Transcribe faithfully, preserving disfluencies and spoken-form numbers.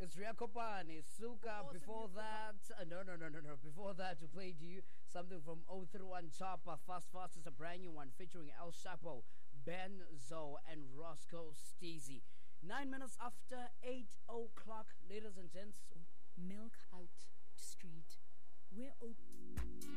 was Ria Kopane, Suka. Before that, uh, no, no, no, no, no. Before that, we played you something from oh three one Chopper. Fast Fast is a brand new one featuring El Chapo, Ben Zo, and Roscoe Steezy. Nine minutes after eight o'clock, ladies and gents. Milk out street. We're open.